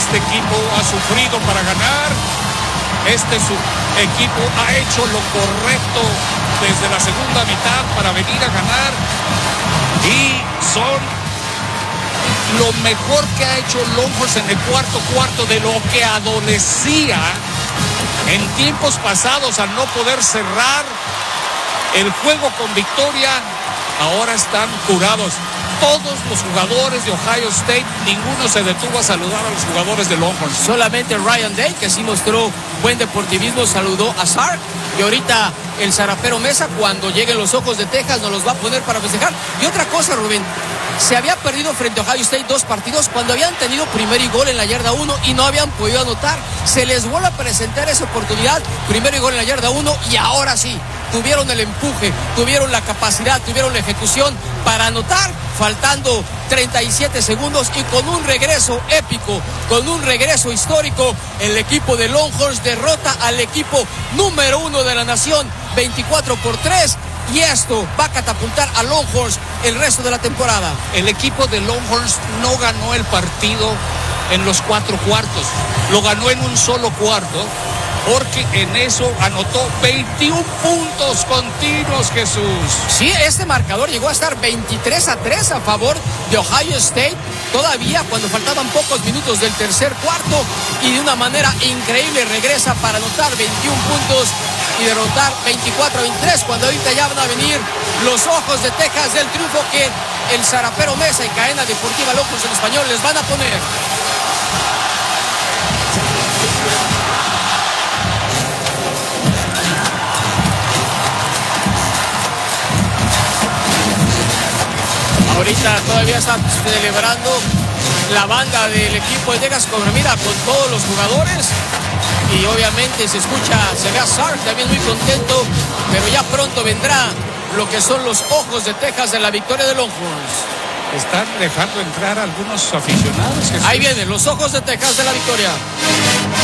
Este equipo ha sufrido para ganar. Este equipo ha hecho lo correcto desde la segunda mitad para venir a ganar. Y son lo mejor que ha hecho Longhorns en el cuarto de lo que adolecía en tiempos pasados al no poder cerrar el juego con victoria. Ahora están curados. Todos los jugadores de Ohio State, ninguno se detuvo a saludar a los jugadores de Longhorns. Solamente Ryan Day, que sí mostró buen deportivismo, saludó a Sark. Y ahorita el zarapero Mesa, cuando lleguen los Ojos de Texas, nos los va a poner para festejar. Y otra cosa, Rubén, se había perdido frente a Ohio State 2 partidos cuando habían tenido primero y gol en la yarda 1 y no habían podido anotar. Se les vuelve a presentar esa oportunidad, primero y gol en la yarda 1, y ahora sí, tuvieron el empuje, tuvieron la capacidad, tuvieron la ejecución para anotar, faltando 37 segundos y con un regreso épico, con un regreso histórico, el equipo de Longhorns derrota al equipo número 1 de la nación, 24-3, y esto va a catapultar a Longhorns el resto de la temporada. El equipo de Longhorns no ganó el partido en los 4 cuartos, lo ganó en un solo cuarto, porque en eso anotó 21 puntos continuos, Jesús. Sí, este marcador llegó a estar 23-3 a favor de Ohio State, todavía cuando faltaban pocos minutos del tercer cuarto, y de una manera increíble regresa para anotar 21 puntos y derrotar 24-23, cuando ahorita ya van a venir los Ojos de Texas del triunfo que el zarapero Mesa y Cadena Deportiva Longhorns en español les van a poner. Ahorita todavía está celebrando la banda del equipo de Texas con todos los jugadores, y obviamente se ve a Sark también muy contento, pero ya pronto vendrá lo que son los Ojos de Texas de la victoria de Longhorns. Están dejando entrar algunos aficionados, Jesús. Ahí vienen los Ojos de Texas de la victoria.